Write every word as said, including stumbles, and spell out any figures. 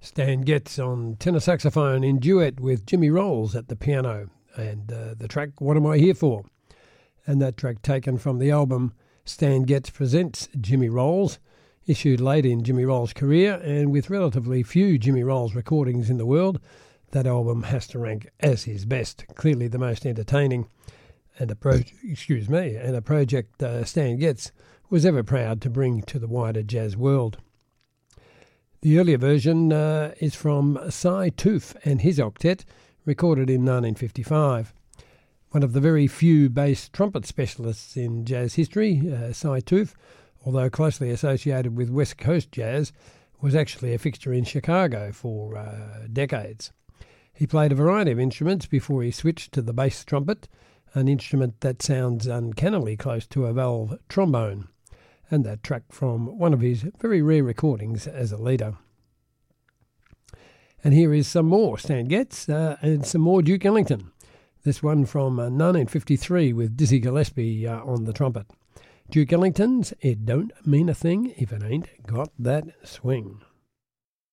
Stan Getz on tenor saxophone in duet with Jimmy Rolls at the piano, and uh, the track What Am I Here For? And that track taken from the album Stan Getz Presents Jimmy Rolls, issued late in Jimmy Rolls' career, and with relatively few Jimmy Rolls recordings in the world, that album has to rank as his best, clearly the most entertaining, and a pro- excuse me, and a project uh, Stan Getz was ever proud to bring to the wider jazz world. The earlier version uh, is from Cy Toof and his octet, recorded in nineteen fifty-five. One of the very few bass trumpet specialists in jazz history, uh, Cy Toof, although closely associated with West Coast jazz, was actually a fixture in Chicago for uh, decades. He played a variety of instruments before he switched to the bass trumpet, an instrument that sounds uncannily close to a valve trombone, and that track from one of his very rare recordings as a leader. And here is some more Stan Getz uh, and some more Duke Ellington. This one from uh, nineteen fifty-three with Dizzy Gillespie uh, on the trumpet. Duke Ellington's It Don't Mean a Thing If It Ain't Got That Swing.